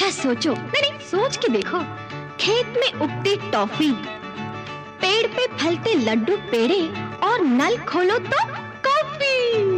अच्छा सोचो, नहीं सोच के देखो। खेत में उगती टॉफी, पेड़ पे फलते लड्डू पेड़े, और नल खोलो तो कॉफी।